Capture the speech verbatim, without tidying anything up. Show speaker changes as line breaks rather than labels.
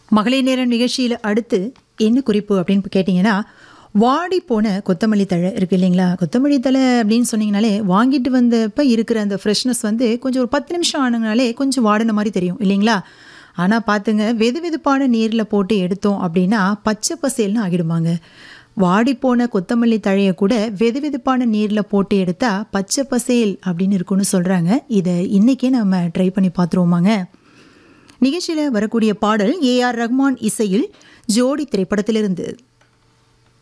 மகளிர் நேரம் நிகழ்ச்சியில் அடுத்து என்ன குறிப்பு அப்படின்னு கேட்டிங்கன்னா, வாடி போன கொத்தமல்லி தழை இருக்குது இல்லைங்களா? கொத்தமல்லி தழை அப்படின்னு சொன்னீங்கனாலே வாங்கிட்டு வந்தப்போ இருக்கிற அந்த ஃப்ரெஷ்னஸ் வந்து கொஞ்சம் ஒரு பத்து நிமிஷம் ஆனதுனாலே கொஞ்சம் வாடின மாதிரி தெரியும் இல்லைங்களா? ஆனால் பார்த்துங்க, வெது வெதுப்பான நீரில் போட்டு எடுத்தோம் அப்படின்னா பச்சை பசேல்னு ஆகிடுமாங்க. வாடிப்போன கொத்தமல்லி தழையை கூட வெது வெதுப்பான நீரில் போட்டு எடுத்தால் பச்சை பசேல் அப்படின்னு இருக்குன்னு சொல்கிறாங்க. இதை இன்றைக்கே நம்ம ட்ரை பண்ணி பார்த்துருவோமாங்க. நிகழ்ச்சியில் வரக்கூடிய பாடல் ஏ ஆர் ரஹ்மான் இசையில் ஜோடி திரைப்படத்திலிருந்து.